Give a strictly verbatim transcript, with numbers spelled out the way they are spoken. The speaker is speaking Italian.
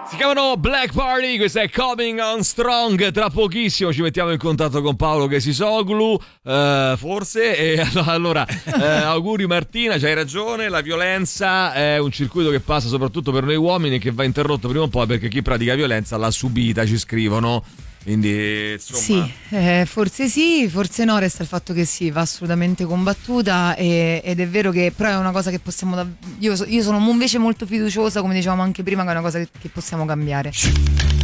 Si chiamano Black Party, questa è Coming On Strong. Tra pochissimo ci mettiamo in contatto con Paolo Kesisoglu, eh, forse. E allora, eh, auguri Martina, c'hai ragione. La violenza è un circuito che passa soprattutto per noi uomini e che va interrotto prima o poi, perché chi pratica violenza l'ha subita, ci scrivono. Quindi insomma sì, eh, forse sì, forse no, resta il fatto che sì, va assolutamente combattuta e, ed è vero che però è una cosa che possiamo da, io, io sono invece molto fiduciosa, come dicevamo anche prima, che è una cosa che, che possiamo cambiare.